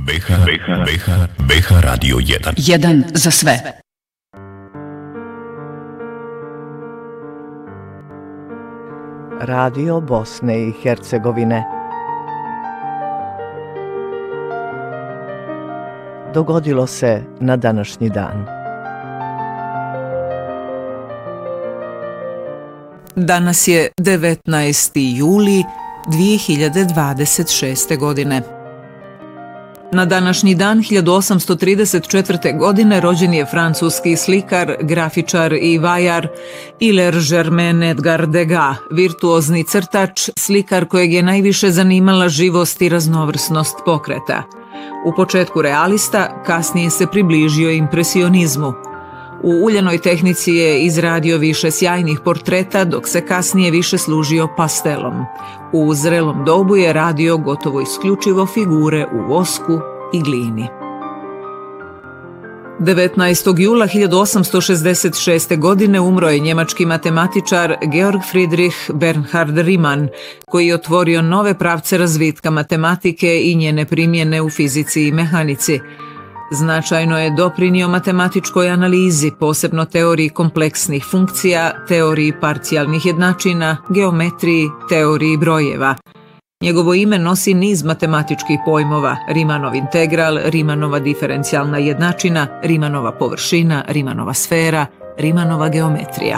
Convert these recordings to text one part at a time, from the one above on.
BH Radio 1. Jedan za sve. Radio Bosne i Hercegovine. Dogodilo se na današnji dan. Danas je 19. juli 2026. godine. Na današnji dan 1834. godine rođen je francuski slikar, grafičar i vajar Hilaire-Germain Edgar Degas, virtuozni crtač, slikar kojeg je najviše zanimala živost i raznovrsnost pokreta. U početku realista, kasnije se približio impresionizmu. U uljanoj tehnici je izradio više sjajnih portreta, dok se kasnije više služio pastelom. U zrelom dobu je radio gotovo isključivo figure u vosku i glini. 19. jula 1866. godine umro je njemački matematičar Georg Friedrich Bernhard Riemann, koji je otvorio nove pravce razvitka matematike i njene primjene u fizici i mehanici. Značajno je doprinio matematičkoj analizi, posebno teoriji kompleksnih funkcija, teoriji parcijalnih jednačina, geometriji, teoriji brojeva. Njegovo ime nosi niz matematičkih pojmova: Riemannov integral, Riemannova diferencijalna jednačina, Riemannova površina, Riemannova sfera, Riemannova geometrija.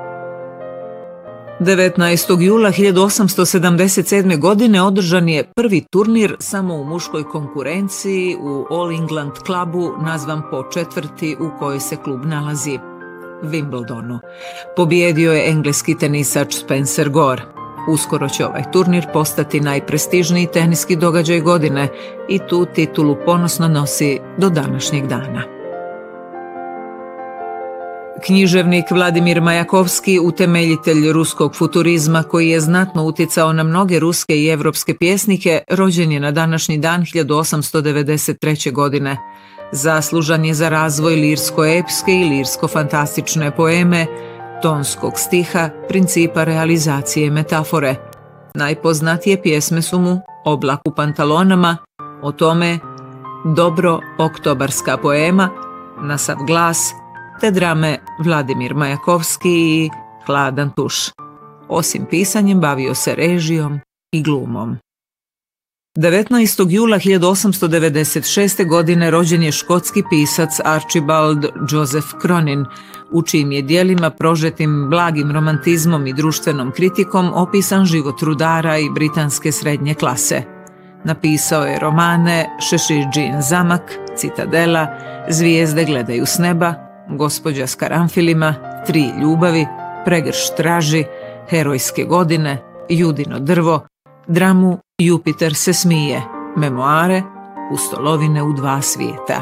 19. jula 1877. godine održan je prvi turnir samo u muškoj konkurenciji u All England klubu, nazvan po četvrti u kojoj se klub nalazi, Wimbledonu. Pobijedio je engleski tenisač Spencer Gore. Uskoro će ovaj turnir postati najprestižniji teniski događaj godine i tu titulu ponosno nosi do današnjeg dana. Književnik Vladimir Majakovski, utemeljitelj ruskog futurizma koji je znatno uticao na mnoge ruske i evropske pjesnike, rođen je na današnji dan 1893. godine. Zaslužan je za razvoj lirsko-epske i lirsko-fantastične poeme, tonskog stiha, principa realizacije metafore. Najpoznatije pjesme su mu Oblak u pantalonama, O tome, Dobro, oktobarska poema, Na sad glas, te drame Vladimir Majakovski i Hladan tuš. Osim pisanjem bavio se režijom i glumom. 19. jula 1896. godine rođen je škotski pisac Archibald Joseph Cronin, u čijim je djelima prožetim blagim romantizmom i društvenom kritikom opisan život rudara i britanske srednje klase. Napisao je romane Šešidžin zamak, Citadela, Zvijezde gledaju s neba, Gospođa s karanfilima, Tri ljubavi, Pregršt traži, Herojske godine, Judino drvo, dramu Jupiter se smije, memoare, Pustolovine u dva svijeta.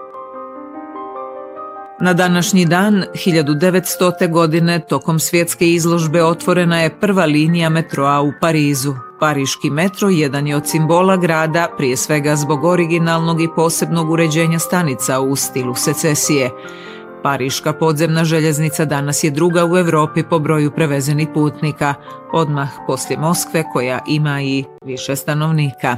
Na današnji dan, 1900. godine, tokom svjetske izložbe otvorena je prva linija metroa u Parizu. Pariški metro jedan je od simbola grada, prije svega zbog originalnog i posebnog uređenja stanica u stilu secesije. Pariška podzemna željeznica danas je druga u Europi po broju prevezenih putnika, odmah poslije Moskve koja ima i više stanovnika.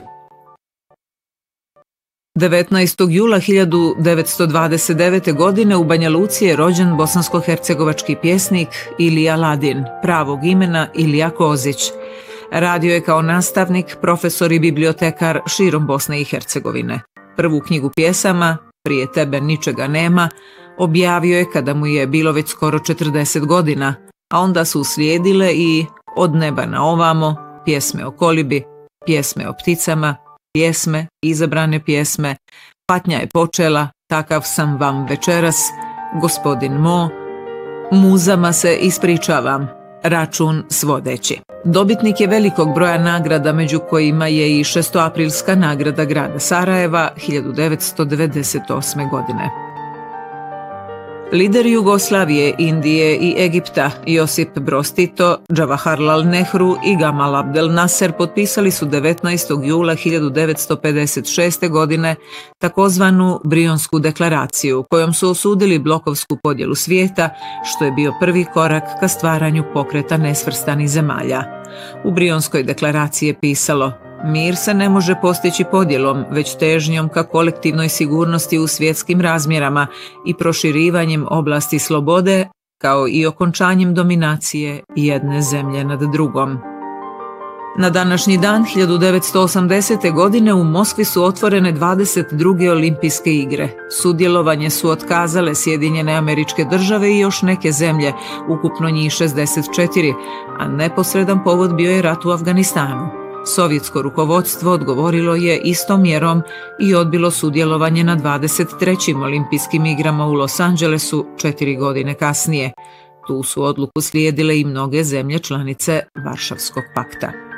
19. jula 1929. godine u Banja Luci je rođen bosansko-hercegovački pjesnik Ilija Ladin, pravog imena Ilija Kozić. Radio je kao nastavnik, profesor i bibliotekar širom Bosne i Hercegovine. Prvu knjigu pjesama, Prije tebe ničega nema, objavio je kada mu je bilo već skoro 40 godina, a onda su uslijedile i Od neba na ovamo, Pjesme o kolibi, Pjesme o pticama, Pjesme, izabrane pjesme, Patnja je počela, Takav sam vam večeras, Gospodin Mo, Muzama se ispričavam, Račun svodeći. Dobitnik je velikog broja nagrada, među kojima je i šestoaprilska nagrada grada Sarajeva 1998. godine. Lideri Jugoslavije, Indije i Egipta Josip Broz Tito, Džavaharlal Nehru i Gamal Abdel Nasser potpisali su 19. jula 1956. godine takozvanu Brionsku deklaraciju, kojom su osudili blokovsku podjelu svijeta, što je bio prvi korak ka stvaranju pokreta nesvrstanih zemalja. U Brionskoj deklaraciji je pisalo: Mir se ne može postići podjelom, već težnjom ka kolektivnoj sigurnosti u svjetskim razmjerama i proširivanjem oblasti slobode, kao i okončanjem dominacije jedne zemlje nad drugom. Na današnji dan 1980. godine u Moskvi su otvorene 22. olimpijske igre. Sudjelovanje su otkazale Sjedinjene Američke Države i još neke zemlje, ukupno njih 64, a neposredan povod bio je rat u Afganistanu. Sovjetsko rukovodstvo odgovorilo je istom mjerom i odbilo sudjelovanje na 23. olimpijskim igrama u Los Angelesu 4 godine kasnije. Tu su odluku slijedile i mnoge zemlje članice Varšavskog pakta.